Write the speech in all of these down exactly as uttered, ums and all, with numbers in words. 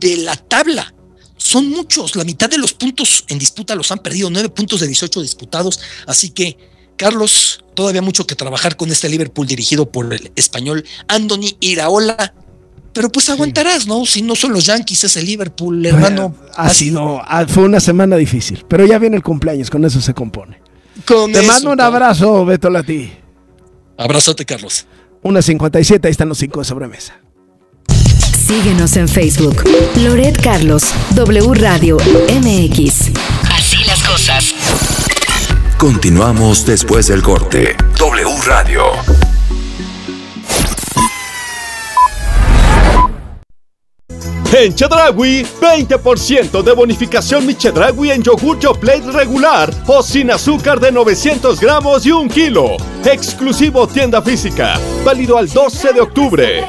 de la tabla. Son muchos, la mitad de los puntos en disputa los han perdido, nueve puntos de dieciocho disputados, así que, Carlos, todavía mucho que trabajar con este Liverpool dirigido por el español Andoni Iraola, pero pues aguantarás, ¿no? Si no son los Yankees, es el Liverpool, hermano. Ha sido, fue una semana difícil, pero ya viene el cumpleaños, con eso se compone. Con Te eso, mando un todo. abrazo, Beto Lati. Abrazote, Carlos. una cincuenta y siete, ahí están los cinco de sobremesa. Síguenos en Facebook, Loret Carlos, W Radio M X. Así las cosas. Continuamos después del corte. W Radio. En Chedraui, veinte por ciento de bonificación mi Chedraui en yogur Yoplait regular o sin azúcar de novecientos gramos y un kilo. Exclusivo tienda física. Válido al doce de octubre.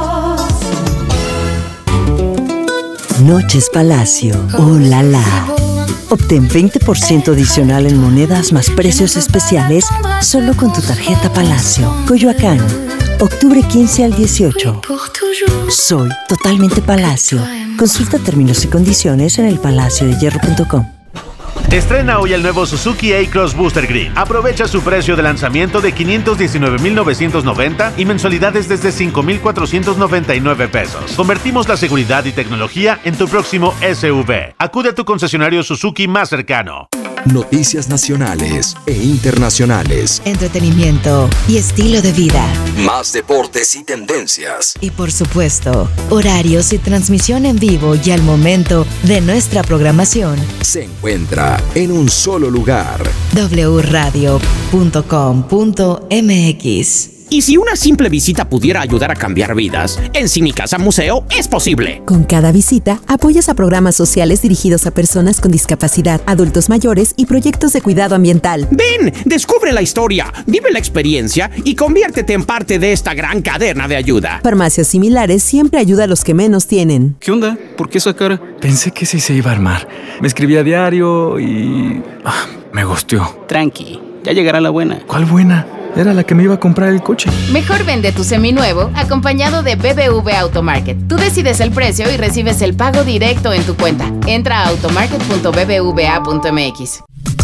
Noches Palacio. ¡Oh, la la! Obtén veinte por ciento adicional en monedas más precios especiales solo con tu tarjeta Palacio. Coyoacán, octubre quince al dieciocho. Soy totalmente Palacio. Consulta términos y condiciones en el palacio de hierro punto com. Estrena hoy el nuevo Suzuki A-Cross Booster Green. Aprovecha su precio de lanzamiento de quinientos diecinueve mil novecientos noventa y mensualidades desde cinco mil cuatrocientos noventa y nueve pesos. Convertimos la seguridad y tecnología en tu próximo S U V. Acude a tu concesionario Suzuki más cercano. Noticias nacionales e internacionales. Entretenimiento y estilo de vida. Más deportes y tendencias. Y por supuesto, horarios y transmisión en vivo y al momento de nuestra programación. Se encuentra en un solo lugar. w radio punto com punto m x. Y si una simple visita pudiera ayudar a cambiar vidas, en Si Mi Casa Museo es posible. Con cada visita, apoyas a programas sociales dirigidos a personas con discapacidad, adultos mayores y proyectos de cuidado ambiental. Ven, descubre la historia, vive la experiencia y conviértete en parte de esta gran cadena de ayuda. Farmacias similares siempre ayuda a los que menos tienen. ¿Qué onda? ¿Por qué esa cara? Pensé que sí se iba a armar. Me escribía a diario y... Ah, me gusteó. Tranqui, ya llegará la buena. ¿Cuál buena? Era la que me iba a comprar el coche. Mejor vende tu seminuevo acompañado de B B V Automarket. Tú decides el precio y recibes el pago directo en tu cuenta. Entra a automarket punto b b v a punto m x.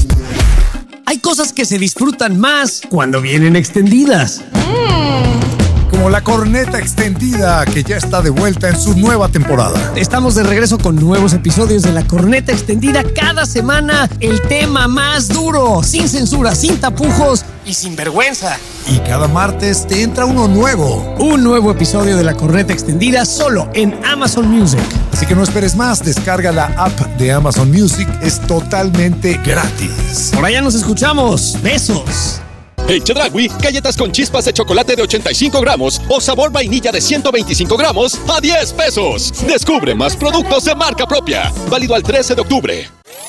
Hay cosas que se disfrutan más cuando vienen extendidas. Mm. Como la corneta extendida, que ya está de vuelta en su nueva temporada. Estamos de regreso con nuevos episodios de la corneta extendida cada semana. El tema más duro, sin censura, sin tapujos y sin vergüenza. Y cada martes te entra uno nuevo. Un nuevo episodio de la corneta extendida solo en Amazon Music. Así que no esperes más, descarga la app de Amazon Music, es totalmente gratis. Por allá nos escuchamos. Besos. En Chedraui, galletas con chispas de chocolate de ochenta y cinco gramos o sabor vainilla de ciento veinticinco gramos a diez pesos. Descubre más productos de marca propia. Válido al trece de octubre.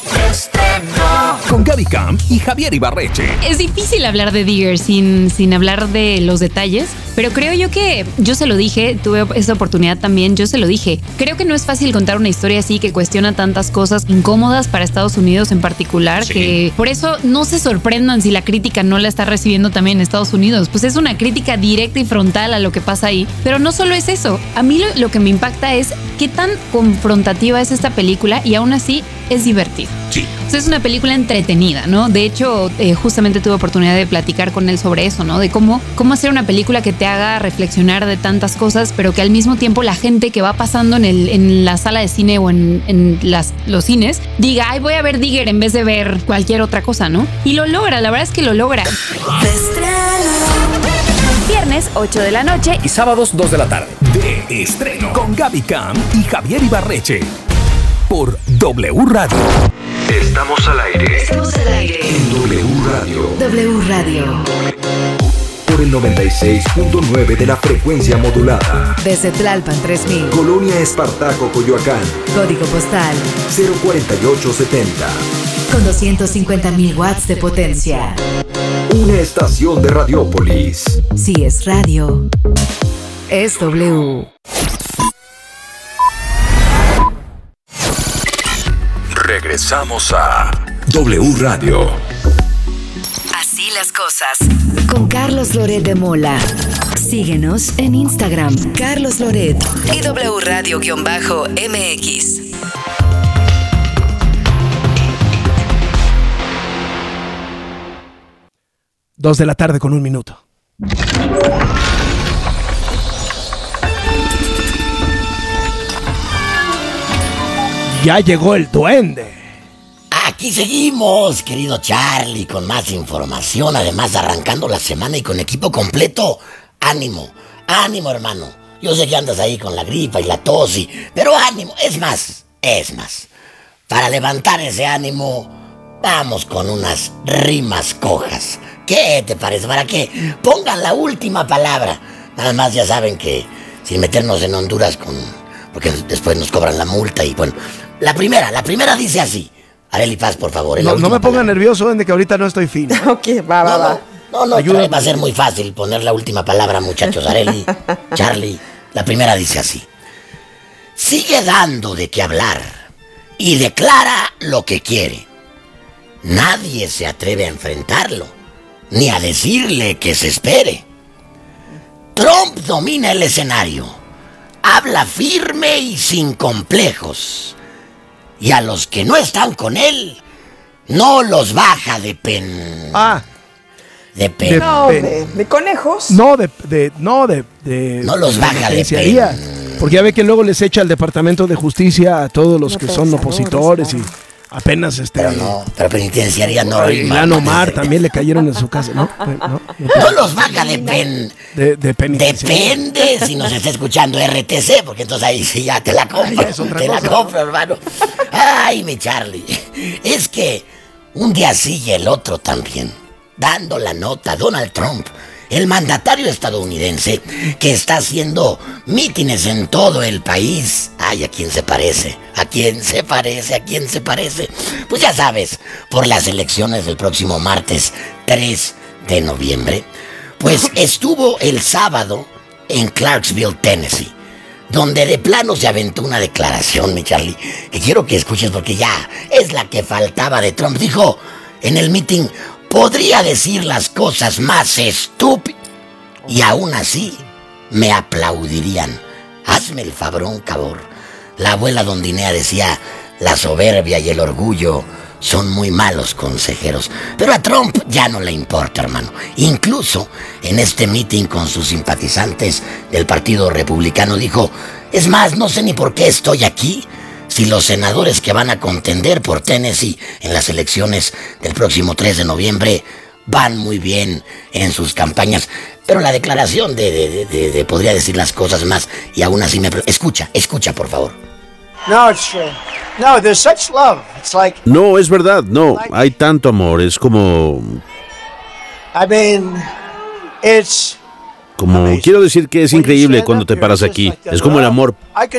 Con Gaby Camp y Javier Ibarreche. Es difícil hablar de Digger sin, sin hablar de los detalles, pero creo yo que yo se lo dije, tuve esa oportunidad también, yo se lo dije. Creo que no es fácil contar una historia así que cuestiona tantas cosas incómodas para Estados Unidos en particular, sí. Que por eso no se sorprendan si la crítica no la está recibiendo también en Estados Unidos. Pues es una crítica directa y frontal a lo que pasa ahí. Pero no solo es eso. A mí lo, lo que me impacta es qué tan confrontativa es esta película y aún así es divertida. Sí. O sea, es una película entretenida, ¿no? De hecho, eh, justamente tuve oportunidad de platicar con él sobre eso, ¿no? De cómo, cómo hacer una película que te haga reflexionar de tantas cosas, pero que al mismo tiempo la gente que va pasando en, el, en la sala de cine o en, en las, los cines diga, ay, voy a ver Digger en vez de ver cualquier otra cosa, ¿no? Y lo logra, la verdad es que lo logra. Viernes, ocho de la noche y sábados, dos de la tarde. De estreno con Gaby Camp y Javier Ibarreche. Por W Radio. Estamos al aire. Estamos al aire. En W Radio. W Radio. Por el noventa y seis punto nueve de la frecuencia modulada. Desde Tlalpan tres mil. Colonia Espartaco, Coyoacán. Código postal cero cuarenta y ocho setenta. Con doscientos cincuenta mil watts de potencia. Una estación de Radiópolis. Si es radio, es W. Regresamos a W Radio. Así las cosas. Con Carlos Loret de Mola. Síguenos en Instagram, Carlos Loret y W Radio-M X. Dos de la tarde con un minuto. Ya llegó el duende. Aquí seguimos, querido Charlie, con más información, además arrancando la semana y con equipo completo. Ánimo, ánimo, hermano. Yo sé que andas ahí con la gripa y la tos, y... pero ánimo, es más, es más. Para levantar ese ánimo, vamos con unas rimas cojas. ¿Qué te parece? Para que pongan la última palabra. Nada más ya saben que sin meternos en Honduras con... porque después nos cobran la multa y bueno... La primera, la primera dice así. Arely Paz, por favor. No, no me ponga nervioso, de que ahorita no estoy fino. Ok, va, va, va. No, no, no va a ser muy fácil poner la última palabra, muchachos. Arely, Charlie, la primera dice así. Sigue dando de qué hablar y declara lo que quiere. Nadie se atreve a enfrentarlo, ni a decirle que se espere. Trump domina el escenario. Habla firme y sin complejos. Y a los que no están con él, no los baja de pen... Ah. De pen... No, de, de conejos. No, de... de no, de, de... No los baja de pen... Porque ya ve que luego les echa al Departamento de Justicia a todos los que son opositores y apenas este... Pero no, pero penitenciaría no... Ilhan Omar también le cayeron en su casa, ¿no? No, no los baja de pen... De, de penitenciaría. Depende si nos está escuchando R T C, porque entonces ahí sí ya te la compro. Ay, te cosa. la compro, hermano. Ay, mi Charlie. Es que un día sí y el otro también. Dando la nota, Donald Trump, el mandatario estadounidense que está haciendo mítines en todo el país. Ay, ¿a quién se parece? ¿A quién se parece? ¿A quién se parece? Pues ya sabes, por las elecciones del próximo martes tres de noviembre. Pues estuvo el sábado en Clarksville, Tennessee, donde de plano se aventó una declaración, mi Charlie, que quiero que escuches porque ya es la que faltaba de Trump. Dijo en el meeting, podría decir las cosas más estúpidas y aún así me aplaudirían. Hazme el fabrón, cabor. La abuela Dondinea decía, la soberbia y el orgullo son muy malos consejeros. Pero a Trump ya no le importa, hermano. Incluso en este meeting con sus simpatizantes del Partido Republicano dijo, es más, no sé ni por qué estoy aquí si los senadores que van a contender por Tennessee en las elecciones del próximo tres de noviembre van muy bien en sus campañas. Pero la declaración de, de, de, de podría decir las cosas más y aún así me... Escucha, escucha, por favor. No, it's true. No, there's such love. It's like... No, es verdad, no. Hay tanto amor, es como... I mean, it's... Como, quiero decir que es increíble cuando te paras aquí. Es como el amor.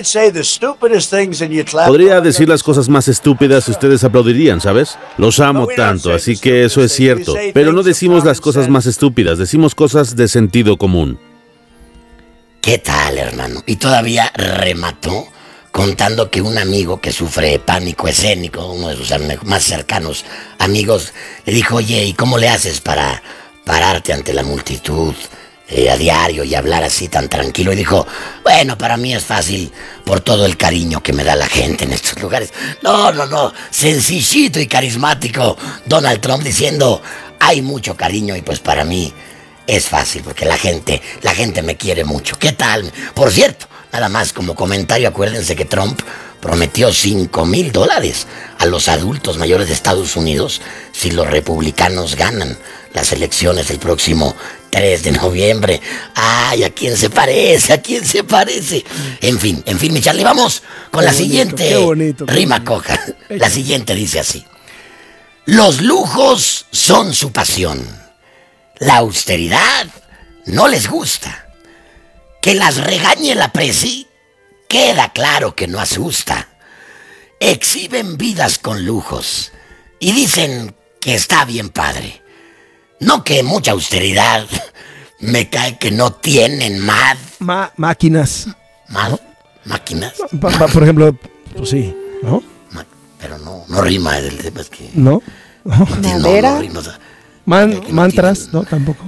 Podría decir las cosas más estúpidas y ustedes aplaudirían, ¿sabes? Los amo tanto, así que eso es cierto. Pero no decimos las cosas más estúpidas, decimos cosas de sentido común. ¿Qué tal, hermano? Y todavía remató contando que un amigo que sufre pánico escénico, uno de sus más cercanos amigos, le dijo, oye, ¿y cómo le haces para pararte ante la multitud eh, a diario y hablar así tan tranquilo? Y dijo, bueno, para mí es fácil por todo el cariño que me da la gente en estos lugares. No, no, no, sencillito y carismático Donald Trump diciendo, hay mucho cariño y pues para mí es fácil porque la gente, la gente me quiere mucho. ¿Qué tal? Por cierto, nada más como comentario, acuérdense que Trump prometió cinco mil dólares a los adultos mayores de Estados Unidos si los republicanos ganan las elecciones el próximo tres de noviembre. Ay, ¿a quién se parece? ¿A quién se parece? En fin, en fin, mi Charlie, vamos con qué la bonito, siguiente qué bonito, qué rima bonito. Coja. La siguiente dice así. Los lujos son su pasión. La austeridad no les gusta. Que las regañe la presi, queda claro que no asusta. Exhiben vidas con lujos y dicen que está bien padre. No que mucha austeridad, me cae que no tienen más. Ma- máquinas. ¿Más? ¿No? ¿Máquinas? Pa- pa- por ejemplo, pues sí, ¿no? Ma- pero no, no rima el tema, es que... ¿No? No, no rima, o sea, Man, que no mantras, tienen, ¿no? Tampoco.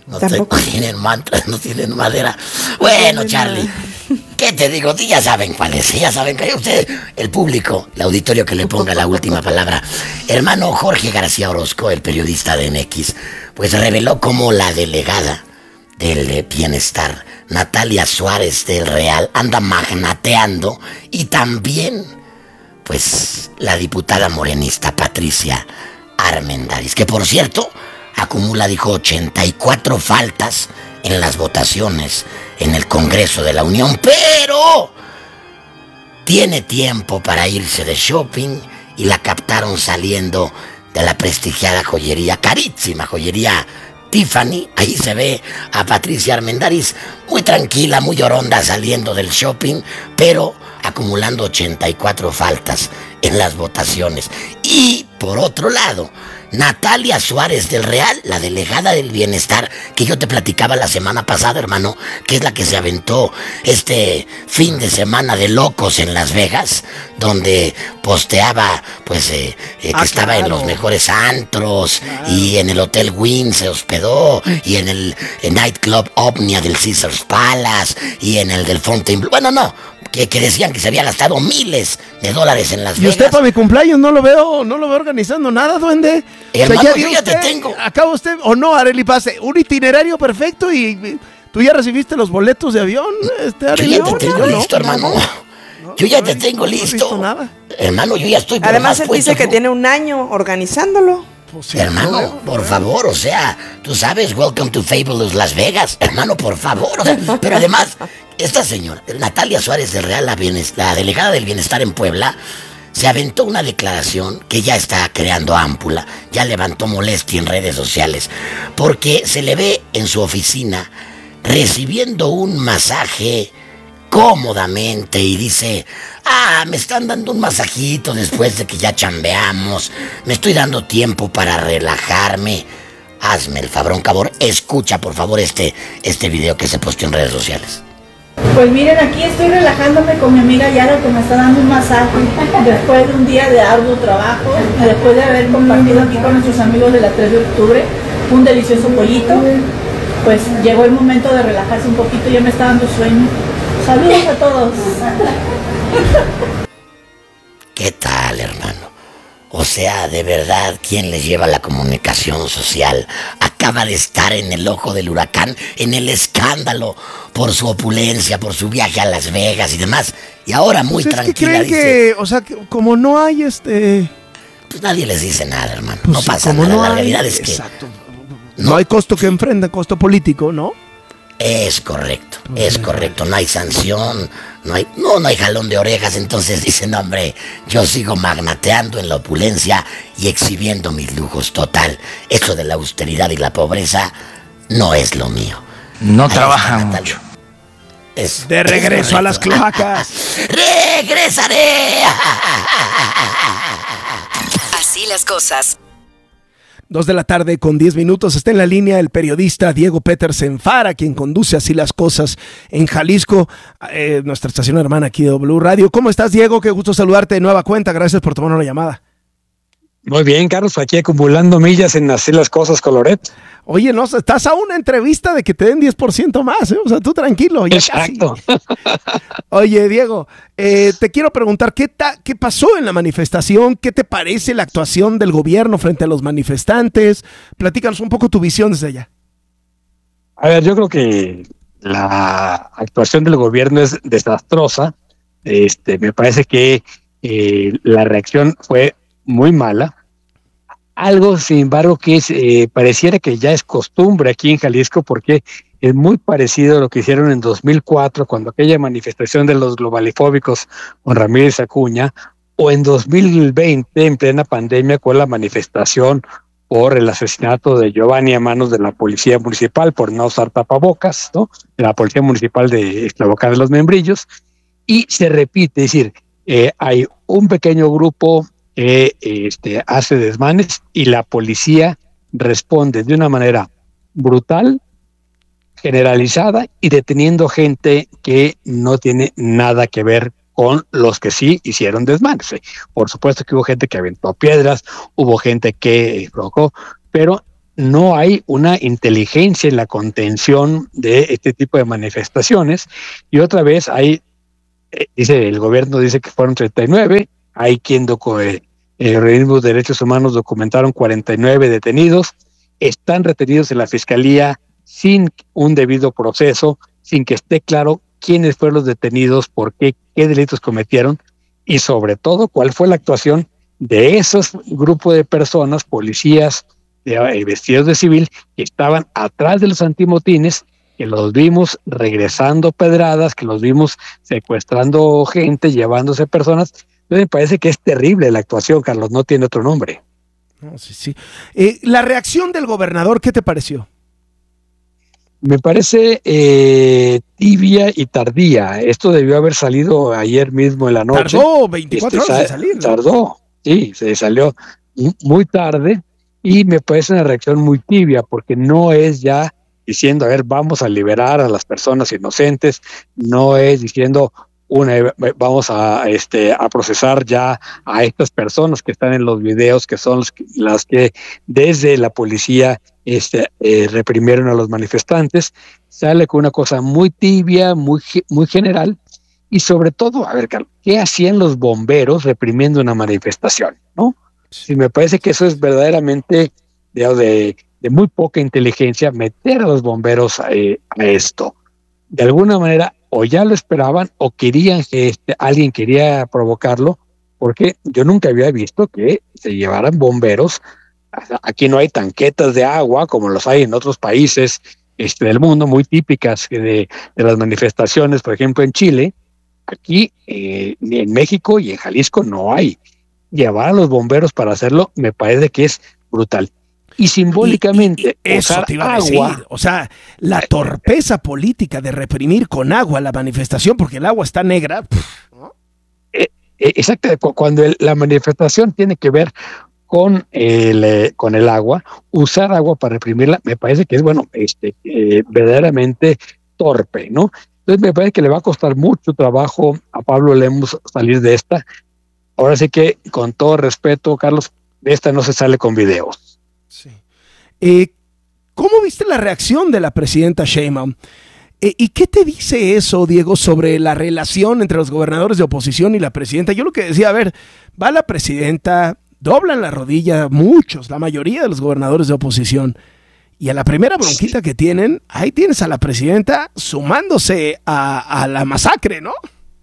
No, te, no tienen mantras, no tienen madera. Bueno, Charlie, ¿qué te digo? Ya saben cuál es, ya saben que usted, el público, el auditorio que le ponga la última palabra. Hermano Jorge García Orozco, el periodista de N X, pues reveló cómo la delegada del bienestar, Natalia Suárez del Real, anda magnateando, y también, pues, la diputada morenista Patricia Armendáriz, que por cierto, acumula, dijo, ochenta y cuatro faltas en las votaciones en el Congreso de la Unión, pero tiene tiempo para irse de shopping y la captaron saliendo de la prestigiada joyería, carísima joyería Tiffany. Ahí se ve a Patricia Armendáriz muy tranquila, muy oronda, saliendo del shopping, pero acumulando ochenta y cuatro faltas en las votaciones. Y por otro lado, Natalia Suárez del Real, la delegada del bienestar, que yo te platicaba la semana pasada, hermano, que es la que se aventó este fin de semana de locos en Las Vegas, donde posteaba, pues, eh, eh, ah, que estaba claro. en los mejores antros, claro. y en el Hotel Wynn se hospedó, y en el, el Nightclub Omnia del Caesars Palace, y en el del Fontainebleau. Bueno, no, que, que decían que se había gastado miles de dólares en Las Vegas. Y usted para mi cumpleaños no lo veo, no lo veo organizando nada, duende. Hermano, o sea, ya yo ya usted, te tengo. Acaba usted, o no, Arely Pase, un itinerario perfecto y tú ya recibiste los boletos de avión. Este, Arely, yo ya te tengo no, listo, no, hermano. No, yo ya no, te tengo no listo. No nada. Hermano, yo ya estoy. Además, él dice que tiene un año organizándolo. Pues sí, hermano, no, por favor, o sea, tú sabes, welcome to Fabulous Las Vegas, hermano, por favor. O sea, pero además, esta señora, Natalia Suárez del Real, la, la delegada del bienestar en Puebla, se aventó una declaración que ya está creando ámpula, ya levantó molestia en redes sociales, porque se le ve en su oficina recibiendo un masaje cómodamente y dice, ah, me están dando un masajito después de que ya chambeamos, me estoy dando tiempo para relajarme. Hazme el fabrón, cabrón, escucha por favor este, este video que se posteó en redes sociales. Pues miren, aquí estoy relajándome con mi amiga Yara, que me está dando un masaje después de un día de arduo trabajo, después de haber compartido aquí con nuestros amigos de la tres de octubre un delicioso pollito. Pues llegó el momento de relajarse un poquito, ya me está dando sueño. Saludos a todos. ¿Qué tal, hermano? O sea, de verdad, ¿quién les lleva la comunicación social? Acaba de estar en el ojo del huracán, en el escándalo, por su opulencia, por su viaje a Las Vegas y demás. Y ahora muy pues tranquila, es que dice... que, o sea, que como no hay este... Pues nadie les dice nada, hermano. Pues no sí, pasa nada, no la hay... realidad es que... Exacto. No, no hay costo que enfrenta, costo político, ¿no? Es correcto, es correcto, no hay sanción, no hay, no, no hay jalón de orejas, entonces dicen, hombre, yo sigo magnateando en la opulencia y exhibiendo mis lujos, total, eso de la austeridad y la pobreza no es lo mío. No trabaja mucho. Es, de regreso a las cloacas. ¡Regresaré! Así las cosas. Dos de la tarde con diez minutos, está en la línea el periodista Diego Petersen Fara, quien conduce Así las Cosas en Jalisco, eh, nuestra estación hermana aquí de W Radio. ¿Cómo estás, Diego? Qué gusto saludarte de nueva cuenta, gracias por tomar una llamada. Muy bien, Carlos, aquí acumulando millas en Así las Cosas con Loret. Oye, no, estás a una entrevista de que te den diez por ciento más, ¿eh? O sea, tú tranquilo, ya Exacto. Casi. Oye, Diego, eh, te quiero preguntar, ¿qué, ta, ¿qué pasó en la manifestación? ¿Qué te parece la actuación del gobierno frente a los manifestantes? Platícanos un poco tu visión desde allá. A ver, yo creo que la actuación del gobierno es desastrosa. Este, me parece que eh, la reacción fue muy mala. Algo, sin embargo, que es, eh, pareciera que ya es costumbre aquí en Jalisco, porque es muy parecido a lo que hicieron en dos mil cuatro, cuando aquella manifestación de los globalifóbicos con Ramírez Acuña, o en dos mil veinte, en plena pandemia, con la manifestación por el asesinato de Giovanni a manos de la policía municipal por no usar tapabocas, ¿no? De la policía municipal de Esclavocán de los Membrillos, y se repite, es decir, eh, hay un pequeño grupo que este, hace desmanes y la policía responde de una manera brutal, generalizada y deteniendo gente que no tiene nada que ver con los que sí hicieron desmanes. Por supuesto que hubo gente que aventó piedras, hubo gente que provocó, pero no hay una inteligencia en la contención de este tipo de manifestaciones. Y otra vez hay, eh, dice el gobierno dice que fueron treinta y nueve, hay quien docu eh, el organismo de derechos humanos documentaron cuarenta y nueve detenidos, están retenidos en la fiscalía sin un debido proceso, sin que esté claro quiénes fueron los detenidos, por qué, qué delitos cometieron y sobre todo cuál fue la actuación de esos grupos de personas, policías de, eh, vestidos de civil, que estaban atrás de los antimotines, que los vimos regresando pedradas, que los vimos secuestrando gente, llevándose personas. Entonces me parece que es terrible la actuación, Carlos, no tiene otro nombre. No, sí, sí. Eh, la reacción del gobernador, ¿qué te pareció? Me parece eh, tibia y tardía. Esto debió haber salido ayer mismo en la noche. Tardó veinticuatro este, horas de salir, ¿no? Tardó, sí, se salió muy tarde y me parece una reacción muy tibia porque no es ya diciendo, a ver, vamos a liberar a las personas inocentes, no es diciendo, una, vamos a, este, a procesar ya a estas personas que están en los videos, que son los, las que desde la policía este, eh, reprimieron a los manifestantes. Sale con una cosa muy tibia, muy, muy general, y sobre todo, a ver, Carlos, ¿qué hacían los bomberos reprimiendo una manifestación? ¿No? Sí, me parece que eso es verdaderamente de, de, de muy poca inteligencia meter a los bomberos a, eh, a esto. De alguna manera, o ya lo esperaban o querían que este, alguien quería provocarlo, porque yo nunca había visto que se llevaran bomberos. Aquí no hay tanquetas de agua como los hay en otros países este, del mundo, muy típicas de, de las manifestaciones, por ejemplo en Chile. Aquí eh, en México y en Jalisco no hay. Llevar a los bomberos para hacerlo me parece que es brutal. Y simbólicamente, y, y, y eso te iba a decir, agua, o sea, la torpeza política de reprimir con agua la manifestación, porque el agua está negra. ¿No? Eh, eh, exacto, cuando el, la manifestación tiene que ver con el, eh, con el agua, usar agua para reprimirla, me parece que es, bueno, este, eh, verdaderamente torpe, ¿no? Entonces me parece que le va a costar mucho trabajo a Pablo Lemus salir de esta. Ahora sí que, con todo respeto, Carlos, de esta no se sale con videos. Sí. Eh, ¿Cómo viste la reacción de la presidenta Sheinbaum? Eh, ¿Y qué te dice eso, Diego, sobre la relación entre los gobernadores de oposición y la presidenta? Yo lo que decía, a ver, va la presidenta, doblan la rodilla muchos, la mayoría de los gobernadores de oposición, y a la primera bronquita que tienen, ahí tienes a la presidenta sumándose a, a la masacre, ¿no?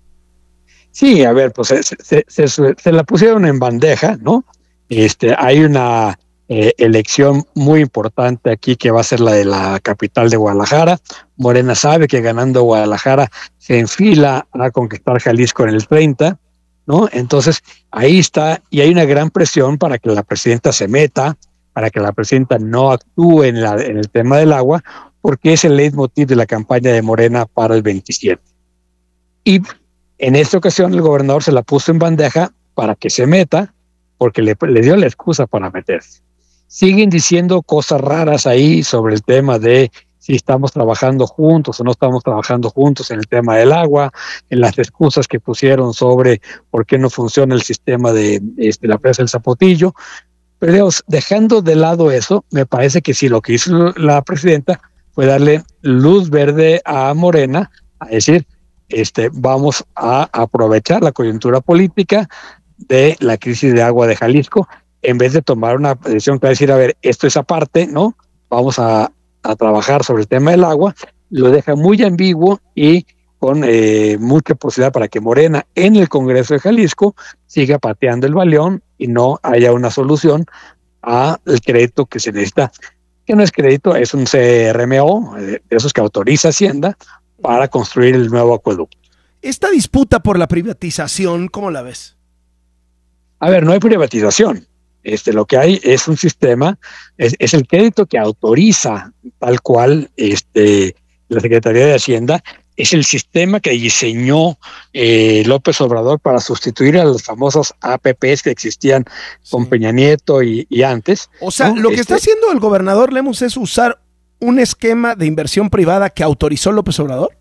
Sí, a ver, pues se, se, se, se la pusieron en bandeja, ¿no? Este, hay una eh, elección muy importante aquí que va a ser la de la capital de Guadalajara. Morena sabe que ganando Guadalajara se enfila a conquistar Jalisco en el treinta, ¿no? Entonces ahí está, y hay una gran presión para que la presidenta se meta, para que la presidenta no actúe en, la, en el tema del agua, porque es el leitmotiv de la campaña de Morena para el veintisiete. Y en esta ocasión el gobernador se la puso en bandeja para que se meta, porque le, le dio la excusa para meterse. Siguen diciendo cosas raras ahí sobre el tema de si estamos trabajando juntos o no estamos trabajando juntos en el tema del agua, en las excusas que pusieron sobre por qué no funciona el sistema de este, la presa del Zapotillo. Pero Dios, dejando de lado eso, me parece que sí, lo que hizo la presidenta fue darle luz verde a Morena, a decir, este, vamos a aprovechar la coyuntura política de la crisis de agua de Jalisco, en vez de tomar una decisión que va a decir, a ver, esto es aparte, ¿no? Vamos a, a trabajar sobre el tema del agua, lo deja muy ambiguo y con eh, mucha posibilidad para que Morena en el Congreso de Jalisco siga pateando el balón y no haya una solución al crédito que se necesita, que no es crédito, es un C R M O, de esos que autoriza Hacienda para construir el nuevo acueducto. Esta disputa por la privatización, ¿cómo la ves? A ver, no hay privatización. Este, lo que hay es un sistema, es, es el crédito que autoriza tal cual este, la Secretaría de Hacienda, es el sistema que diseñó eh, López Obrador para sustituir a los famosos A P Pes que existían sí. con Peña Nieto y, y antes. O sea, ¿no? lo que este, está haciendo el gobernador Lemus es usar un esquema de inversión privada que autorizó López Obrador.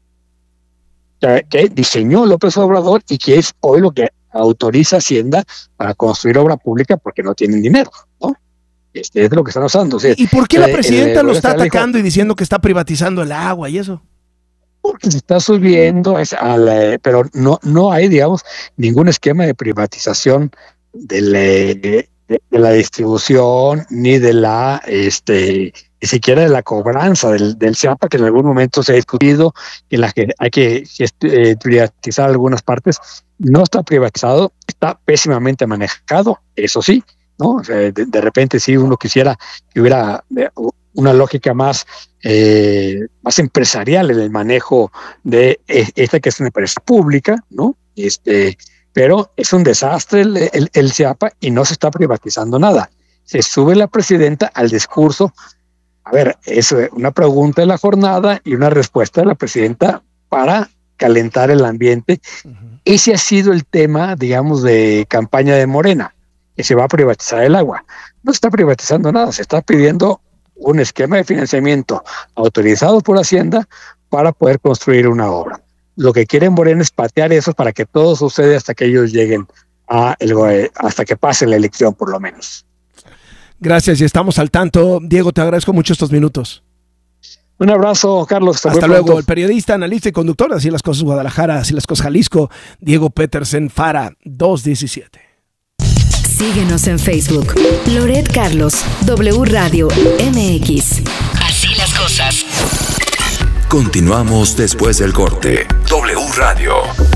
Que, que diseñó López Obrador y que es hoy lo que autoriza Hacienda para construir obra pública porque no tienen dinero, ¿no? Este, es de lo que están usando. O sea, ¿Y por qué la el- presidenta el- lo está el- atacando y diciendo que está privatizando el agua y eso? Porque se está subiendo, es a la- pero no, no hay, digamos, ningún esquema de privatización de la, de, de la distribución ni de la, este, ni siquiera de la cobranza del, del C I A P A, que en algún momento se ha discutido, en la que hay que este, eh, privatizar algunas partes. No está privatizado, está pésimamente manejado, eso sí, ¿no? O sea, de, de repente, si uno quisiera que hubiera eh, una lógica más, eh, más empresarial en el manejo de eh, esta que es una empresa pública, ¿no? Este, pero es un desastre el, el, el C I A P A y no se está privatizando nada. Se sube la presidenta al discurso. A ver, es una pregunta de la jornada y una respuesta de la presidenta para calentar el ambiente. Uh-huh. Ese ha sido el tema, digamos, de campaña de Morena, que se va a privatizar el agua. No se está privatizando nada, se está pidiendo un esquema de financiamiento autorizado por Hacienda para poder construir una obra. Lo que quieren Morena es patear eso para que todo suceda hasta que ellos lleguen a el, hasta que pase la elección, por lo menos. Gracias y estamos al tanto. Diego, te agradezco mucho estos minutos. Un abrazo, Carlos. Hasta, hasta luego. El periodista, analista y conductor, así las cosas Guadalajara, así las cosas Jalisco, Diego Petersen Fara, dos diecisiete. Síguenos en Facebook. Loret Carlos, W Radio M X. Así las cosas. Continuamos después del corte. W Radio.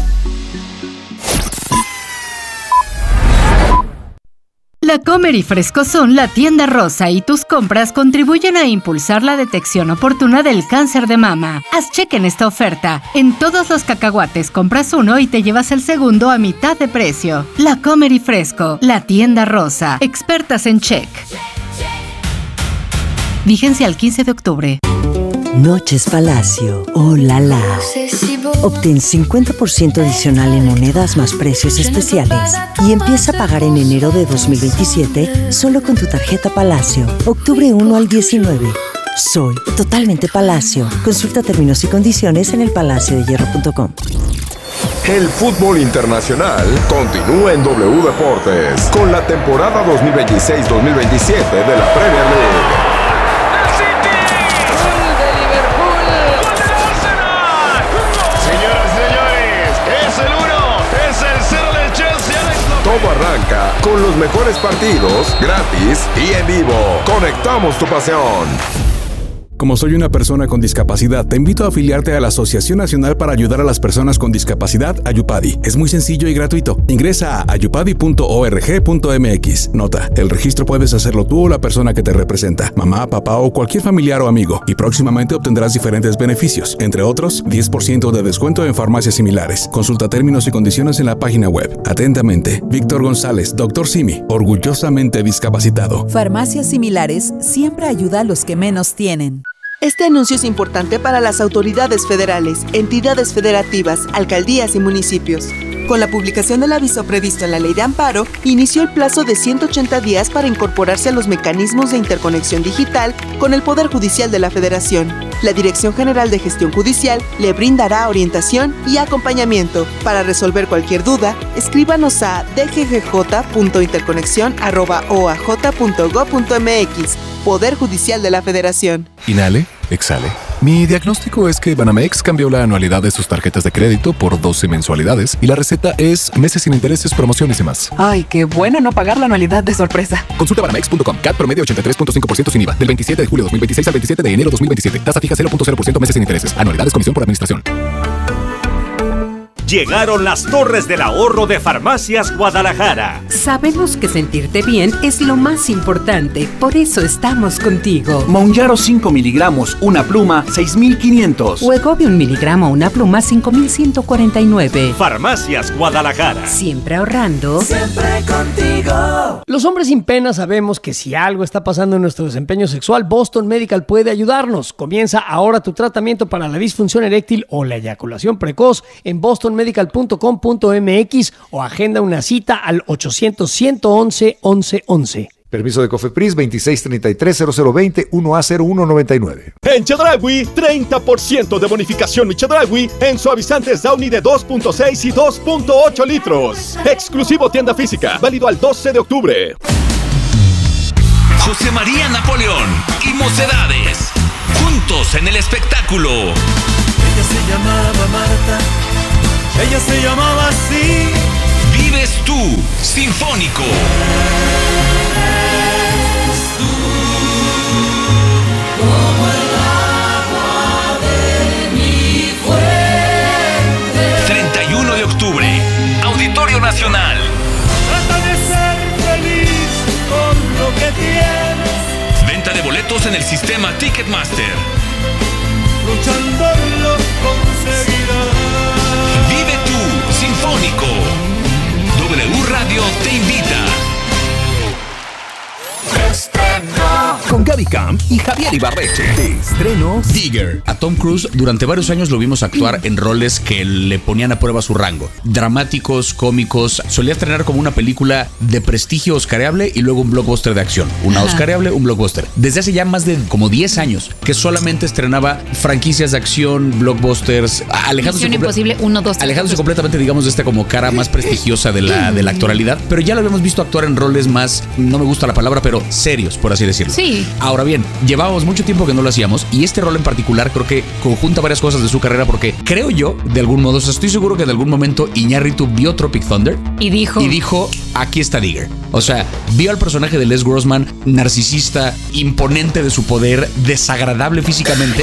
La Comer y Frescosón, la tienda rosa y tus compras contribuyen a impulsar la detección oportuna del cáncer de mama. Haz cheque en esta oferta. En todos los cacahuates compras uno y te llevas el segundo a mitad de precio. La Comer y Fresco, la tienda rosa. Expertas en check. Vigencia al quince de octubre. Noches Palacio, oh la la. Obtén cincuenta por ciento adicional en monedas más precios especiales y empieza a pagar en enero de dos mil veintisiete solo con tu tarjeta Palacio. Octubre uno al diecinueve. Soy totalmente Palacio. Consulta términos y condiciones en el palacio de hierro punto com. El fútbol internacional continúa en W Deportes con la temporada dos mil veintiséis dos mil veintisiete de la Premier League. Todo arranca con los mejores partidos, gratis y en vivo. Conectamos tu pasión. Como soy una persona con discapacidad, te invito a afiliarte a la Asociación Nacional para Ayudar a las Personas con Discapacidad, Ayupadi. Es muy sencillo y gratuito. Ingresa a ayupadi punto org punto m x. Nota, el registro puedes hacerlo tú o la persona que te representa, mamá, papá o cualquier familiar o amigo, y próximamente obtendrás diferentes beneficios, entre otros, diez por ciento de descuento en farmacias similares. Consulta términos y condiciones en la página web. Atentamente, Víctor González, doctor Simi, orgullosamente discapacitado. Farmacias similares siempre ayuda a los que menos tienen. Este anuncio es importante para las autoridades federales, entidades federativas, alcaldías y municipios. Con la publicación del aviso previsto en la Ley de Amparo, inició el plazo de ciento ochenta días para incorporarse a los mecanismos de interconexión digital con el Poder Judicial de la Federación. La Dirección General de Gestión Judicial le brindará orientación y acompañamiento. Para resolver cualquier duda, escríbanos a d g g j punto interconexión arroba o a j punto gob punto m x. Poder Judicial de la Federación. Inhale, exhale. Mi diagnóstico es que Banamex cambió la anualidad de sus tarjetas de crédito por doce mensualidades y la receta es meses sin intereses, promociones y más. Ay, qué bueno no pagar la anualidad de sorpresa. Consulta banamex punto com. C A T promedio ochenta y tres punto cinco por ciento sin I V A. Del veintisiete de julio de dos mil veintiséis al veintisiete de enero de dos mil veintisiete. Tasa fija cero punto cero por ciento meses sin intereses. Anualidades comisión por administración. Llegaron las Torres del Ahorro de Farmacias Guadalajara. Sabemos que sentirte bien es lo más importante, por eso estamos contigo. Mounjaro cinco miligramos, una pluma, seis mil quinientos. Wegovy un miligramo, una pluma, cinco mil ciento cuarenta y nueve. Farmacias Guadalajara. Siempre ahorrando. Siempre contigo. Los hombres sin pena sabemos que si algo está pasando en nuestro desempeño sexual, Boston Medical puede ayudarnos. Comienza ahora tu tratamiento para la disfunción eréctil o la eyaculación precoz en boston medical punto com punto m x o agenda una cita al ochocientos, ciento once, once once. Permiso de Cofepris veintiséis treinta y tres cero cero veinte uno A cero uno noventa y nueve. En Chedraui, treinta por ciento de bonificación mi Chedraui en suavizantes Downy de dos punto seis y dos punto ocho litros. Exclusivo tienda física, válido al doce de octubre. José María Napoleón y Mocedades. Juntos en el espectáculo. Ella se llamaba Marta, ella se llamaba así. Vives tú, Sinfónico. Eres tú, como el agua de mi fuente. treinta y uno de octubre, Auditorio Nacional. Trata de ser feliz con lo que tienes. Venta de boletos en el sistema Ticketmaster. Luchando lo conseguirás. Vive tú, Sinfónico. W Radio te invita. Estreno. Con Gaby Camp y Javier Ibarreche. De estreno. Digger. A Tom Cruise durante varios años lo vimos actuar en roles que le ponían a prueba su rango. Dramáticos, cómicos. Solía estrenar como una película de prestigio oscareable y luego un blockbuster de acción. Una Ajá. oscareable, un blockbuster. Desde hace ya más de como diez años que solamente estrenaba franquicias de acción, blockbusters, alejándose, Misión comple- Imposible uno, dos, tres. alejándose completamente, digamos, de esta como cara más prestigiosa de la, de la actualidad. Pero ya lo habíamos visto actuar en roles más, no me gusta la palabra, pero serios, por así decirlo. Sí. Ahora bien, llevábamos mucho tiempo que no lo hacíamos y este rol en particular creo que conjunta varias cosas de su carrera porque creo yo, de algún modo, o sea, estoy seguro que de algún momento Iñárritu vio Tropic Thunder Y dijo. y dijo, aquí está Digger. O sea, vio al personaje de Les Grossman, narcisista, imponente de su poder, desagradable físicamente.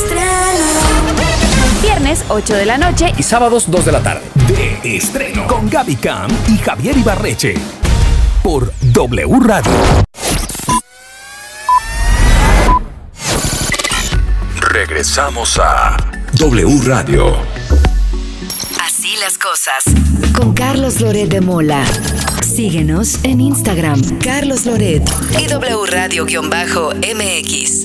Viernes, ocho de la noche. Y sábados, dos de la tarde. De estreno. Con Gaby Camp y Javier Ibarreche. Por W Radio. Regresamos a W Radio. Así las cosas. Con Carlos Loret de Mola. Síguenos en Instagram, Carlos Loret y W Radio-M X.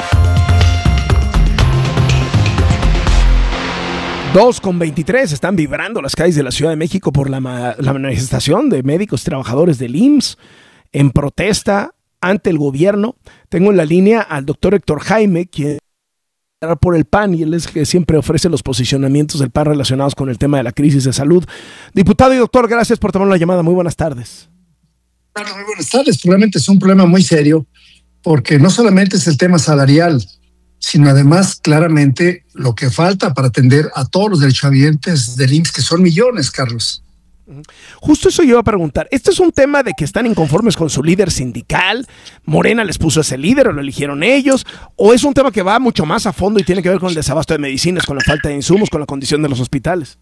dos con veintitrés, están vibrando las calles de la Ciudad de México por la, ma- la manifestación de médicos y trabajadores del I M S S en protesta ante el gobierno. Tengo en la línea al doctor Héctor Jaime, quien por el P A N, y él es que siempre ofrece los posicionamientos del P A N relacionados con el tema de la crisis de salud. Diputado y doctor, gracias por tomar la llamada. Muy buenas tardes. Claro, muy buenas tardes. Probablemente es un problema muy serio porque no solamente es el tema salarial, sino además claramente lo que falta para atender a todos los derechohabientes del I M S S, que son millones, Carlos. Justo eso yo iba a preguntar. ¿Este es un tema de que están inconformes con su líder sindical? ¿Morena les puso ese líder o lo eligieron ellos? ¿O es un tema que va mucho más a fondo y tiene que ver con el desabasto de medicinas, con la falta de insumos, con la condición de los hospitales?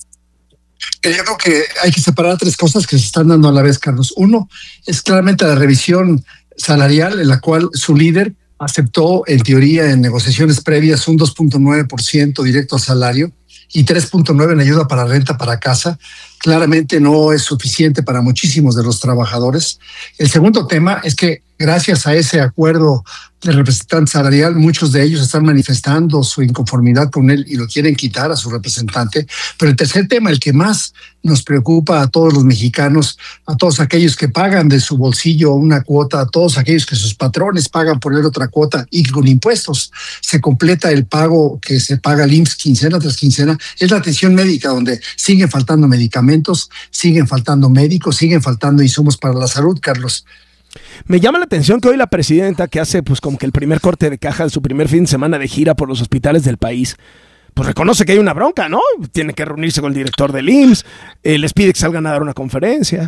Yo creo que hay que separar tres cosas que se están dando a la vez, Carlos. Uno es claramente la revisión salarial en la cual su líder aceptó, en teoría, en negociaciones previas, un dos punto nueve por ciento directo al salario y tres punto nueve por ciento en ayuda para renta para casa. Claramente no es suficiente para muchísimos de los trabajadores. El segundo tema es que gracias a ese acuerdo de representante salarial, muchos de ellos están manifestando su inconformidad con él y lo quieren quitar a su representante. Pero el tercer tema, el que más nos preocupa a todos los mexicanos, a todos aquellos que pagan de su bolsillo una cuota, a todos aquellos que sus patrones pagan por él otra cuota y con impuestos se completa el pago que se paga al I M S S quincena tras quincena, es la atención médica, donde siguen faltando medicamentos, siguen faltando médicos, siguen faltando insumos para la salud, Carlos. Me llama la atención que hoy la presidenta, que hace pues como que el primer corte de caja de su primer fin de semana de gira por los hospitales del país, pues reconoce que hay una bronca, ¿no? Tiene que reunirse con el director del I M S S, eh, les pide que salgan a dar una conferencia.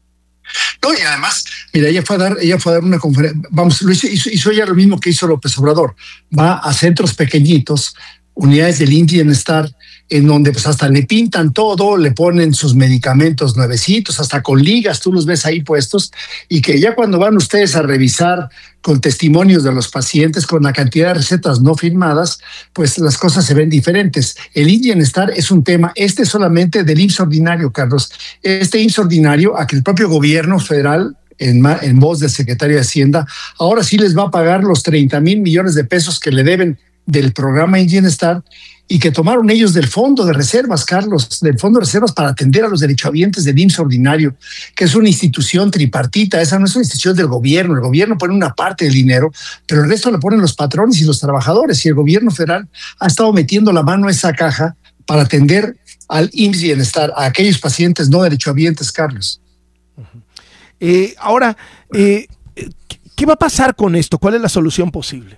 No, y además, mira, ella fue a dar, ella fue a dar una conferencia, vamos, lo hizo, hizo, hizo ella lo mismo que hizo López Obrador, va a centros pequeñitos, unidades del I M S S Bienestar, en donde pues hasta le pintan todo, le ponen sus medicamentos nuevecitos, hasta con ligas, tú los ves ahí puestos, y que ya cuando van ustedes a revisar con testimonios de los pacientes, con la cantidad de recetas no firmadas, pues las cosas se ven diferentes. El I M S S Bienestar es un tema, este solamente del I M S S ordinario, Carlos. Este I M S S ordinario, a que el propio gobierno federal, en, en voz del secretario de Hacienda, ahora sí les va a pagar los treinta mil millones de pesos que le deben del programa I M S S Bienestar, y que tomaron ellos del fondo de reservas, Carlos, del fondo de reservas para atender a los derechohabientes del I M S S ordinario, que es una institución tripartita. Esa no es una institución del gobierno. El gobierno pone una parte del dinero, pero el resto lo ponen los patrones y los trabajadores, y el gobierno federal ha estado metiendo la mano a esa caja para atender al I M S S Bienestar, a aquellos pacientes no derechohabientes, Carlos. Eh, ahora, eh, ¿Qué va a pasar con esto? ¿Cuál es la solución posible?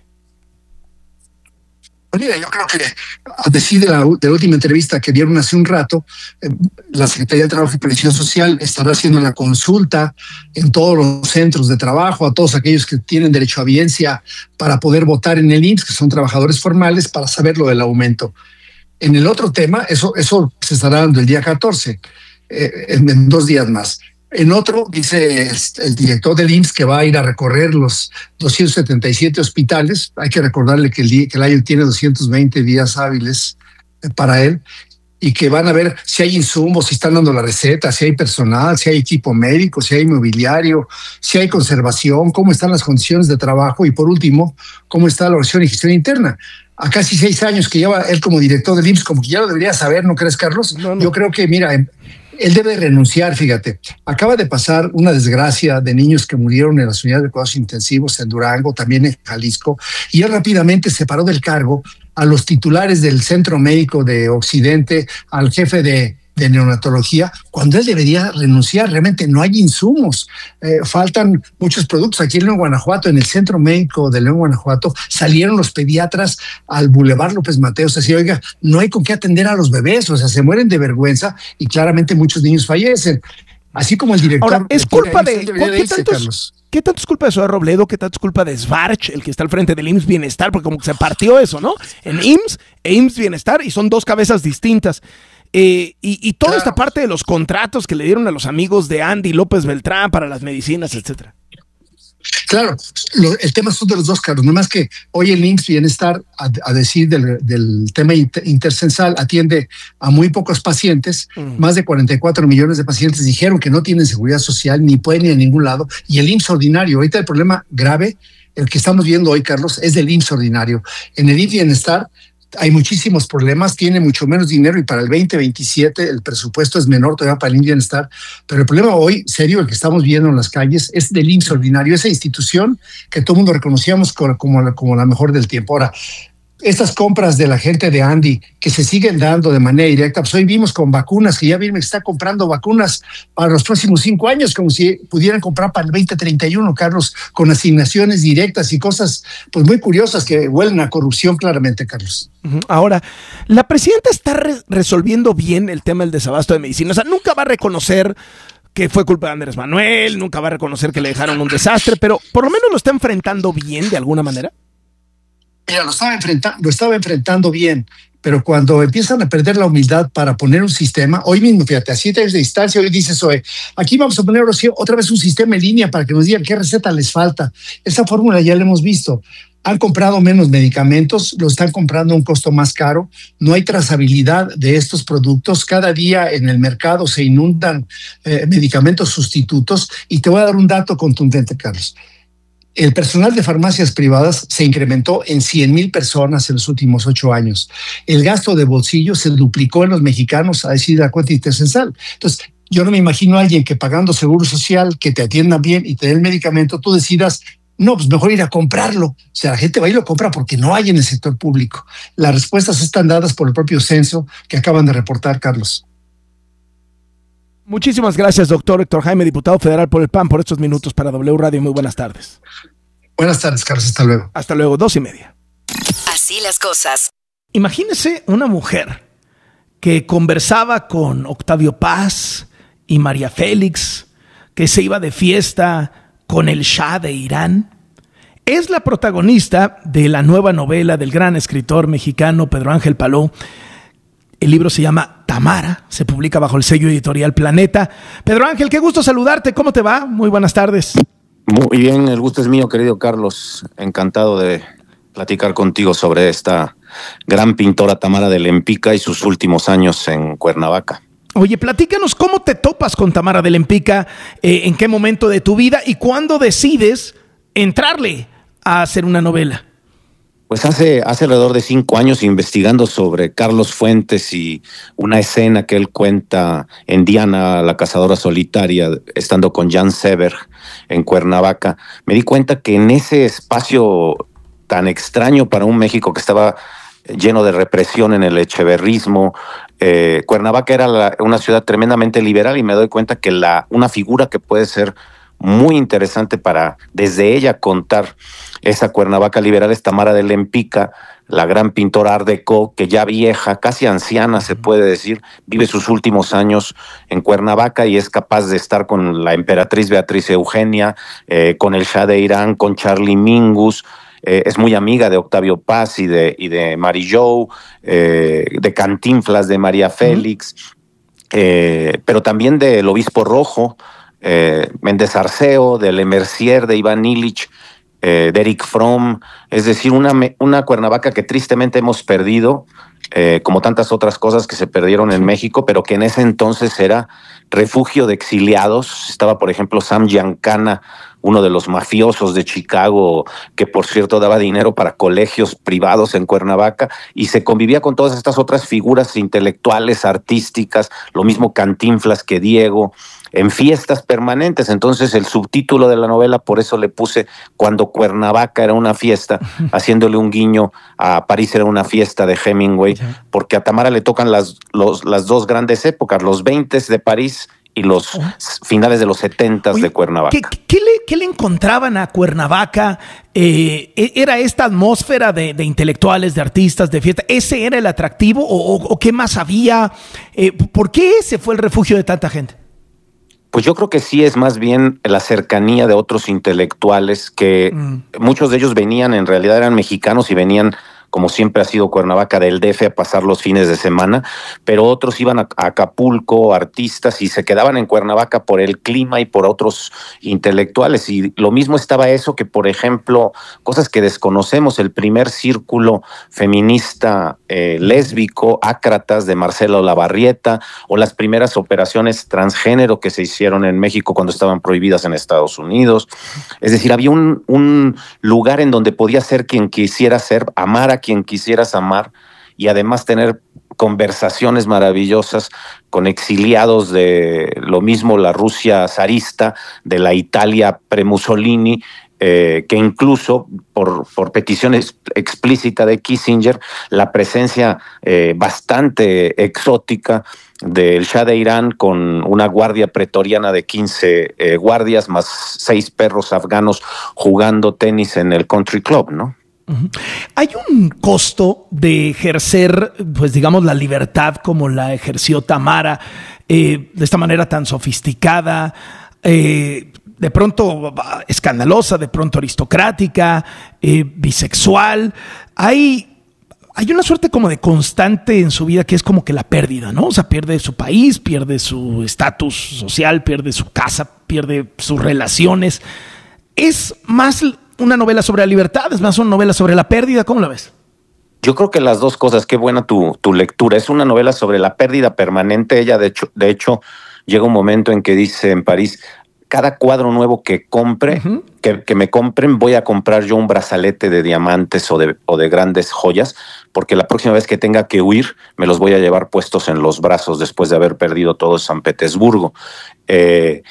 Mira, yo creo que a decir de la, de la última entrevista que dieron hace un rato, eh, la Secretaría de Trabajo y Previsión Social estará haciendo la consulta en todos los centros de trabajo, a todos aquellos que tienen derecho a audiencia para poder votar en el I M S S, que son trabajadores formales, para saber lo del aumento. En el otro tema, eso, eso se estará dando el día catorce, eh, en, en dos días más. En otro, dice el, el director del I M S S que va a ir a recorrer los doscientos setenta y siete hospitales. Hay que recordarle que el, día, que el año tiene doscientos veinte días hábiles para él, y que van a ver si hay insumos, si están dando la receta, si hay personal, si hay equipo médico, si hay mobiliario, si hay conservación, cómo están las condiciones de trabajo y, por último, cómo está la organización y gestión interna. A casi seis años que lleva él como director del I M S S, como que ya lo debería saber, ¿no crees, Carlos? No, no. Yo creo que, mira, él debe renunciar, fíjate. Acaba de pasar una desgracia de niños que murieron en las unidades de cuidados intensivos en Durango, también en Jalisco, y él rápidamente separó del cargo a los titulares del Centro Médico de Occidente, al jefe de, de neonatología, cuando él debería renunciar. Realmente no hay insumos, eh, faltan muchos productos. Aquí en León, Guanajuato, en el Centro Médico de León, Guanajuato, salieron los pediatras al Boulevard López Mateos, así, oiga, no hay con qué atender a los bebés, o sea, se mueren de vergüenza y claramente muchos niños fallecen. Así como el director... Ahora, es culpa de... ¿Qué tantos, ¿Qué tanto es culpa de Zoé Robledo? ¿Qué tanto es culpa de Svarch, el que está al frente del I M S S Bienestar? Porque como que se partió eso, ¿no? En I M S S e I M S S Bienestar, y son dos cabezas distintas. Eh, y, y toda claro. esta parte de los contratos que le dieron a los amigos de Andy López Beltrán para las medicinas, etcétera. Claro, lo, el tema son de los dos, Carlos. Nada más que hoy el I M S S Bienestar, a, a decir del, del tema inter, intercensal, atiende a muy pocos pacientes. Mm. Más de cuarenta y cuatro millones de pacientes dijeron que no tienen seguridad social, ni pueden ir a ningún lado. Y el I M S S ordinario, ahorita el problema grave, el que estamos viendo hoy, Carlos, es del I M S S ordinario. En el I M S S Bienestar hay muchísimos problemas, tiene mucho menos dinero, y para el veinte veintisiete el presupuesto es menor todavía para el I M S S Bienestar. Pero el problema hoy, serio, el que estamos viendo en las calles, es del I M S S ordinario, esa institución que todo el mundo reconocíamos como, como, la, como la mejor del tiempo. Ahora, estas compras de la gente de Andy que se siguen dando de manera directa, pues hoy vimos con vacunas, que ya vimos que está comprando vacunas para los próximos cinco años, como si pudieran comprar para el veinte treinta y uno, Carlos, con asignaciones directas y cosas pues muy curiosas que huelen a corrupción claramente, Carlos. Ahora, la presidenta está re- resolviendo bien el tema del desabasto de medicina. O sea, nunca va a reconocer que fue culpa de Andrés Manuel, nunca va a reconocer que le dejaron un desastre, pero por lo menos lo está enfrentando bien de alguna manera. Mira, lo estaba, enfrenta- lo estaba enfrentando bien, pero cuando empiezan a perder la humildad para poner un sistema, hoy mismo, fíjate, a siete años de distancia, hoy dices, oye, aquí vamos a poner otra vez un sistema en línea para que nos digan qué receta les falta. Esa fórmula ya la hemos visto. Han comprado menos medicamentos, lo están comprando a un costo más caro, no hay trazabilidad de estos productos, cada día en el mercado se inundan eh, medicamentos sustitutos, y te voy a dar un dato contundente, Carlos. El personal de farmacias privadas se incrementó en cien mil personas en los últimos ocho años. El gasto de bolsillo se duplicó en los mexicanos, a decir la cuenta intercensal. Entonces, yo no me imagino a alguien que pagando seguro social, que te atiendan bien y te den el medicamento, tú decidas, no, pues mejor ir a comprarlo. O sea, la gente va y lo compra porque no hay en el sector público. Las respuestas están dadas por el propio censo que acaban de reportar, Carlos. Muchísimas gracias, doctor Héctor Jaime, diputado federal por el P A N, por estos minutos para W Radio. Muy buenas tardes. Buenas tardes, Carlos. Hasta luego. Hasta luego, dos y media. Así las cosas. Imagínese una mujer que conversaba con Octavio Paz y María Félix, que se iba de fiesta con el Shah de Irán. Es la protagonista de la nueva novela del gran escritor mexicano Pedro Ángel Paló. El libro se llama Tamara, se publica bajo el sello editorial Planeta. Pedro Ángel, qué gusto saludarte, ¿cómo te va? Muy buenas tardes. Muy bien, el gusto es mío, querido Carlos. Encantado de platicar contigo sobre esta gran pintora Tamara de Lempicka y sus últimos años en Cuernavaca. Oye, platícanos cómo te topas con Tamara de Lempicka, eh, en qué momento de tu vida y cuándo decides entrarle a hacer una novela. Pues hace, hace alrededor de cinco años, investigando sobre Carlos Fuentes y una escena que él cuenta en Diana, la cazadora solitaria, estando con Jan Seberg en Cuernavaca, me di cuenta que en ese espacio tan extraño para un México que estaba lleno de represión en el echeverrismo, eh, Cuernavaca era la, una ciudad tremendamente liberal, y me doy cuenta que la, una figura que puede ser muy interesante para desde ella contar esa Cuernavaca liberal, es Tamara de Lempicka, la gran pintora Art Deco, que ya vieja, casi anciana se puede decir, vive sus últimos años en Cuernavaca y es capaz de estar con la emperatriz Beatriz Eugenia, eh, con el Shah de Irán, con Charlie Mingus. Eh, es muy amiga de Octavio Paz y de, y de Mary Jo, eh, de Cantinflas, de María Félix, eh, pero también del Obispo Rojo, eh, Méndez Arceo, del Le Mercier, de Iván Illich, eh, de Eric Fromm. Es decir, una, una Cuernavaca que tristemente hemos perdido, eh, como tantas otras cosas que se perdieron en México, pero que en ese entonces era refugio de exiliados. Estaba, por ejemplo, Sam Giancana, uno de los mafiosos de Chicago, que por cierto daba dinero para colegios privados en Cuernavaca, y se convivía con todas estas otras figuras intelectuales, artísticas, lo mismo Cantinflas que Diego, en fiestas permanentes. Entonces el subtítulo de la novela, por eso le puse Cuando Cuernavaca era una fiesta, haciéndole un guiño a París era una fiesta de Hemingway, porque a Tamara le tocan las, los, las dos grandes épocas, los veintes de París y los oh. finales de los setentas de Cuernavaca. ¿Qué, qué, le, ¿Qué le encontraban a Cuernavaca? Eh, ¿Era esta atmósfera de, de intelectuales, de artistas, de fiesta? ¿Ese era el atractivo o, o, o qué más había? Eh, ¿Por qué ese fue el refugio de tanta gente? Pues yo creo que sí es más bien la cercanía de otros intelectuales que mm. muchos de ellos venían, en realidad eran mexicanos y venían, como siempre ha sido Cuernavaca, del D F a pasar los fines de semana, pero otros iban a Acapulco, artistas, y se quedaban en Cuernavaca por el clima y por otros intelectuales. Y lo mismo estaba eso que, por ejemplo, cosas que desconocemos, el primer círculo feminista eh, lésbico, Ácratas, de Marcela Olavarrieta, o las primeras operaciones transgénero que se hicieron en México cuando estaban prohibidas en Estados Unidos. Es decir, había un, un lugar en donde podía ser quien quisiera ser, amar a quien quisieras amar, y además tener conversaciones maravillosas con exiliados de lo mismo la Rusia zarista, de la Italia pre-Mussolini, eh, que incluso por, por petición explícita de Kissinger, la presencia eh, bastante exótica del Shah de Irán, con una guardia pretoriana de quince eh, guardias más seis perros afganos jugando tenis en el country club, ¿no? Uh-huh. ¿Hay un costo de ejercer, pues digamos, la libertad como la ejerció Tamara, eh, de esta manera tan sofisticada, eh, de pronto escandalosa, de pronto aristocrática, eh, bisexual? Hay, hay una suerte como de constante en su vida que es como que la pérdida, ¿no? O sea, pierde su país, pierde su estatus social, pierde su casa, pierde sus relaciones. Es más una novela sobre la libertad, es más una novela sobre la pérdida. ¿Cómo la ves? Yo creo que las dos cosas. Qué buena tu, tu lectura. Es una novela sobre la pérdida permanente. Ella, de hecho, de hecho, llega un momento en que dice en París, cada cuadro nuevo que compre, uh-huh. que, que me compren, voy a comprar yo un brazalete de diamantes o de, o de grandes joyas, porque la próxima vez que tenga que huir, me los voy a llevar puestos en los brazos después de haber perdido todo San Petersburgo. Eh,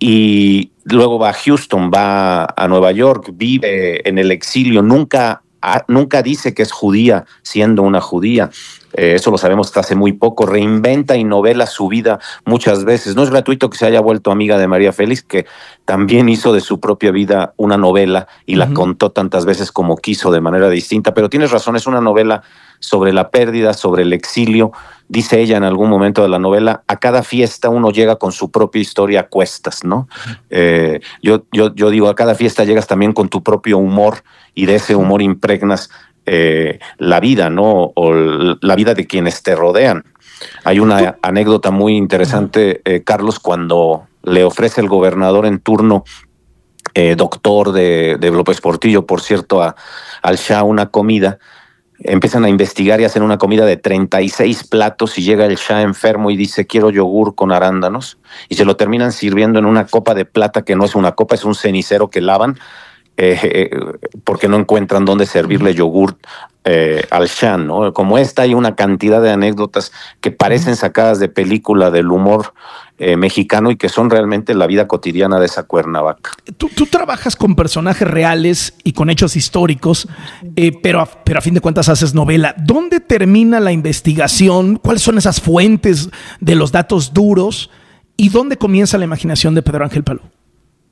y luego va a Houston, va a Nueva York, vive en el exilio, nunca, a, nunca dice que es judía siendo una judía. Eh, eso lo sabemos hasta hace muy poco. Reinventa y novela su vida muchas veces. No es gratuito que se haya vuelto amiga de María Félix, que también hizo de su propia vida una novela y uh-huh. la contó tantas veces como quiso de manera distinta. Pero tienes razón, es una novela sobre la pérdida, sobre el exilio. Dice ella en algún momento de la novela, a cada fiesta uno llega con su propia historia a cuestas, ¿no? Uh-huh. Eh, yo, yo, yo digo, a cada fiesta llegas también con tu propio humor, y de ese humor impregnas Eh, la vida, ¿no? O la vida de quienes te rodean. Hay una anécdota muy interesante, eh, Carlos, cuando le ofrece el gobernador en turno, eh, doctor de, de López Portillo, por cierto, a, al Shah una comida. Empiezan a investigar y hacen una comida de treinta y seis platos, y llega el Shah enfermo y dice, quiero yogur con arándanos, y se lo terminan sirviendo en una copa de plata que no es una copa, es un cenicero que lavan, Eh, eh, porque no encuentran dónde servirle yogur eh, al Shah, ¿no? Como esta, hay una cantidad de anécdotas que parecen sacadas de película del humor eh, mexicano y que son realmente la vida cotidiana de esa Cuernavaca. Tú, tú trabajas con personajes reales y con hechos históricos, eh, pero, a, pero a fin de cuentas haces novela. ¿Dónde termina la investigación? ¿Cuáles son esas fuentes de los datos duros? ¿Y dónde comienza la imaginación de Pedro Ángel Palou?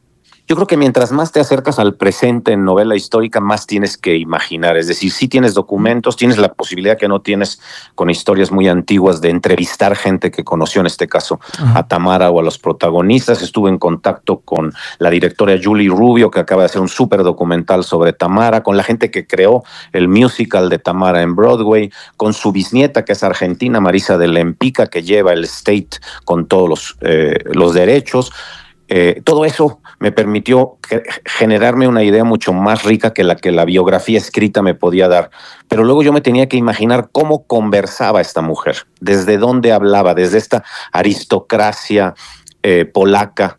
Yo creo que mientras más te acercas al presente en novela histórica, más tienes que imaginar. Es decir, sí tienes documentos, tienes la posibilidad que no tienes con historias muy antiguas de entrevistar gente que conoció, en este caso, Ajá. a Tamara o a los protagonistas. Estuve en contacto con la directora Julie Rubio, que acaba de hacer un súper documental sobre Tamara, con la gente que creó el musical de Tamara en Broadway, con su bisnieta, que es argentina, Marisa de Lempicka, que lleva el State con todos los, eh, los derechos. Eh, todo eso me permitió generarme una idea mucho más rica que la que la biografía escrita me podía dar. Pero luego yo me tenía que imaginar cómo conversaba esta mujer, desde dónde hablaba, desde esta aristocracia eh, polaca.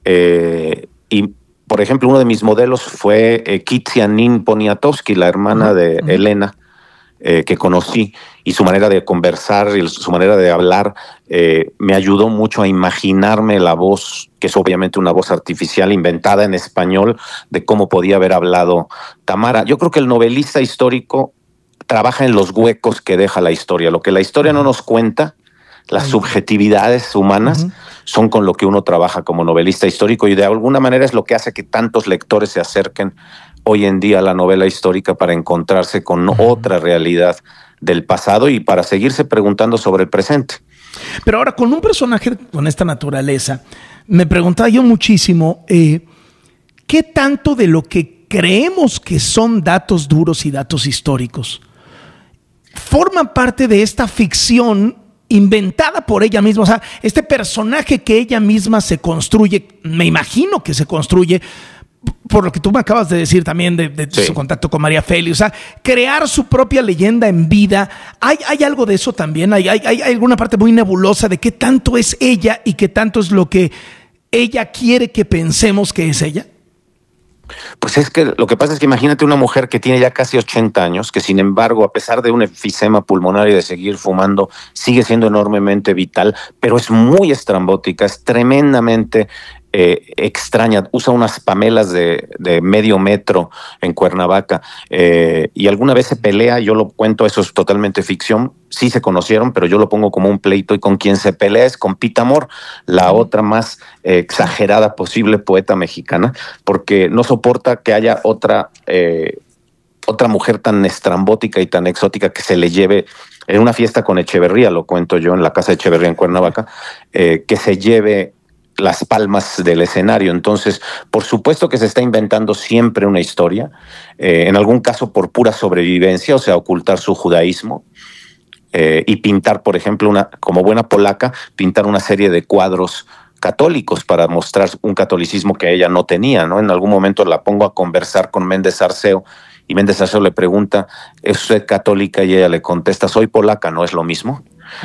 Eh, y, por ejemplo, uno de mis modelos fue eh, Kitia-Nin Poniatowski, la hermana de uh-huh. Elena, eh, que conocí, y su manera de conversar y su manera de hablar eh, me ayudó mucho a imaginarme la voz, que es obviamente una voz artificial inventada en español, de cómo podía haber hablado Tamara. Yo creo que el novelista histórico trabaja en los huecos que deja la historia. Lo que la historia no nos cuenta, las subjetividades humanas, uh-huh. son con lo que uno trabaja como novelista histórico, y de alguna manera es lo que hace que tantos lectores se acerquen hoy en día a la novela histórica para encontrarse con uh-huh. otra realidad del pasado y para seguirse preguntando sobre el presente. Pero ahora, con un personaje con esta naturaleza, me preguntaba yo muchísimo, eh, ¿qué tanto de lo que creemos que son datos duros y datos históricos forman parte de esta ficción inventada por ella misma? O sea, este personaje que ella misma se construye, me imagino que se construye, por lo que tú me acabas de decir también de, de sí. su contacto con María Félix, o sea, crear su propia leyenda en vida. ¿Hay, hay algo de eso también? ¿Hay, hay, ¿Hay alguna parte muy nebulosa de qué tanto es ella y qué tanto es lo que ella quiere que pensemos que es ella? Pues es que lo que pasa es que imagínate una mujer que tiene ya casi ochenta años, que sin embargo, a pesar de un enfisema pulmonar y de seguir fumando, sigue siendo enormemente vital, pero es muy estrambótica, es tremendamente eh, extraña. Usa unas pamelas de, de medio metro en Cuernavaca eh, y alguna vez se pelea, yo lo cuento, eso es totalmente ficción, sí se conocieron, pero yo lo pongo como un pleito, y con quien se pelea es con Pita Amor, la otra más eh, exagerada posible poeta mexicana, porque no soporta que haya otra, eh, otra mujer tan estrambótica y tan exótica que se le lleve en una fiesta con Echeverría, lo cuento yo en la casa de Echeverría en Cuernavaca, eh, que se lleve las palmas del escenario. Entonces, por supuesto que se está inventando siempre una historia, eh, en algún caso por pura sobrevivencia, o sea, ocultar su judaísmo, eh, y pintar, por ejemplo, una, como buena polaca, pintar una serie de cuadros católicos para mostrar un catolicismo que ella no tenía, ¿no? En algún momento la pongo a conversar con Méndez Arceo, y Méndez Arceo le pregunta, ¿es usted católica? Y ella le contesta, soy polaca, ¿no es lo mismo?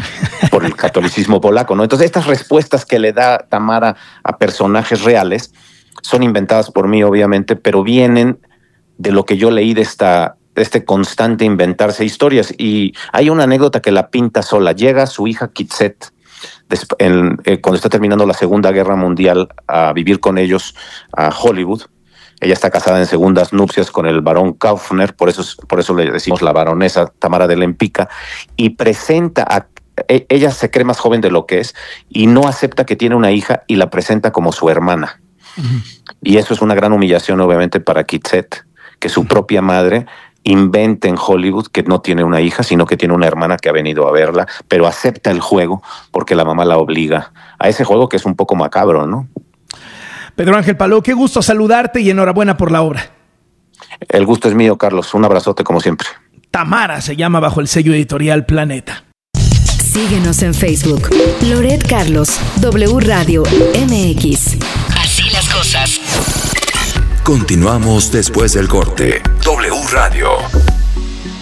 Por el catolicismo polaco, ¿no? Entonces, estas respuestas que le da Tamara a personajes reales son inventadas por mí, obviamente, pero vienen de lo que yo leí de esta de este constante inventarse historias. Y hay una anécdota que la pinta sola. Llega su hija Kitset, en, eh, cuando está terminando la Segunda Guerra Mundial, a vivir con ellos a Hollywood. Ella está casada en segundas nupcias con el barón Kaufner, por eso, por eso le decimos la baronesa Tamara de Lempicka, y presenta a ella se cree más joven de lo que es y no acepta que tiene una hija y la presenta como su hermana. Uh-huh. Y eso es una gran humillación, obviamente, para Kitset, que su propia madre invente en Hollywood que no tiene una hija, sino que tiene una hermana que ha venido a verla, pero acepta el juego porque la mamá la obliga a ese juego que es un poco macabro, ¿no? Pedro Ángel Palou, qué gusto saludarte y enhorabuena por la obra. El gusto es mío, Carlos. Un abrazote como siempre. Tamara se llama bajo el sello editorial Planeta. Síguenos en Facebook. Loret Carlos, W Radio M X. Así las cosas. Continuamos después del corte. W Radio.